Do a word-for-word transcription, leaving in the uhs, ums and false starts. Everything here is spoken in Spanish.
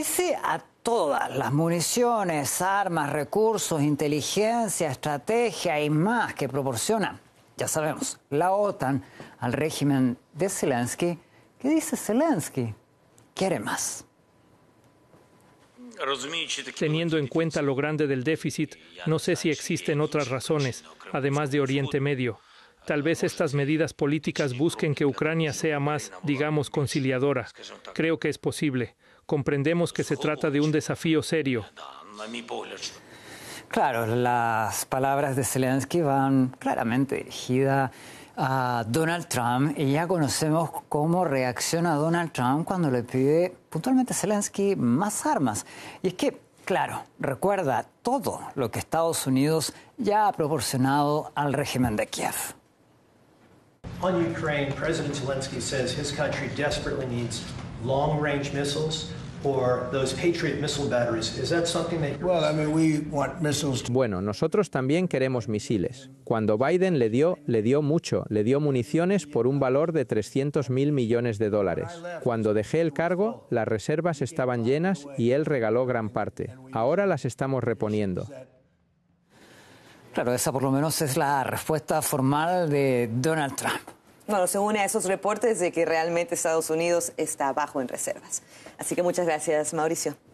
Pese a todas las municiones, armas, recursos, inteligencia, estrategia y más que proporciona, ya sabemos, la OTAN al régimen de Zelensky, ¿qué dice Zelensky? Quiere más. Teniendo en cuenta lo grande del déficit, no sé si existen otras razones, además de Oriente Medio. Tal vez estas medidas políticas busquen que Ucrania sea más, digamos, conciliadora. Creo que es posible. Comprendemos que se trata de un desafío serio. Claro, las palabras de Zelensky van claramente dirigidas a Donald Trump y ya conocemos cómo reacciona Donald Trump cuando le pide puntualmente a Zelensky más armas. Y es que, claro, recuerda todo lo que Estados Unidos ya ha proporcionado al régimen de Kiev. On Ukraine, President Zelensky says his country desperately needs long-range missiles or those Patriot missile batteries. Is that something that you're... Well, I mean, we want missiles. Bueno, nosotros también queremos misiles. Cuando Biden le dio, le dio mucho, le dio municiones por un valor de trescientos mil millones de dólares. Cuando dejé el cargo, las reservas estaban llenas y él regaló gran parte. Ahora las estamos reponiendo. Claro, esa por lo menos es la respuesta formal de Donald Trump. Bueno, se une a esos reportes de que realmente Estados Unidos está bajo en reservas. Así que muchas gracias, Mauricio.